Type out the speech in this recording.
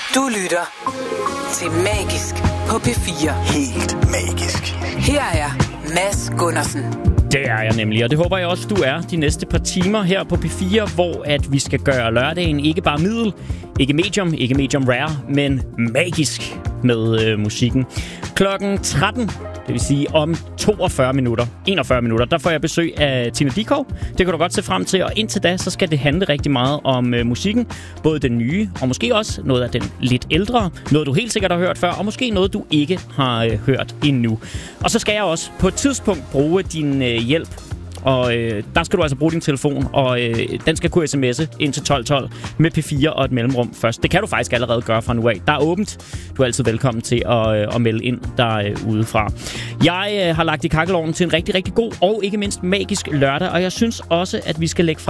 Du lytter til Magisk på P4. Helt magisk. Her er Mads Gundersen. Det er jeg nemlig, og det håber jeg også, du er de næste par timer her på P4, hvor at vi skal gøre lørdagen ikke bare middel, ikke medium rare, men magisk med musikken. Klokken 13, det vil sige om 41 minutter, der får jeg besøg af Tina Dickow. Det kan du godt se frem til, og indtil da, så skal det handle rigtig meget om musikken. Både den nye, og måske også noget af den lidt ældre. Noget, du helt sikkert har hørt før, og måske noget, du ikke har hørt endnu. Og så skal jeg også på et tidspunkt bruge din hjælp. Og der skal du altså bruge din telefon, og den skal kunne sms'e ind til 1212 med P4 og et mellemrum først. Det kan du faktisk allerede gøre fra nu af. Der er åbent. Du er altid velkommen til at melde ind derudefra. Jeg har lagt i kakkelovnen til en rigtig, rigtig god og ikke mindst magisk lørdag, og jeg synes også, at vi skal lægge fra